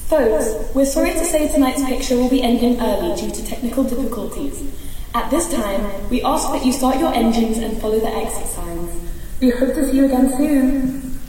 Folks, we're sorry to say tonight's picture will be ending early due to technical difficulties. At this time, we ask that you start your engines and follow the exit signs. We hope to see you again soon.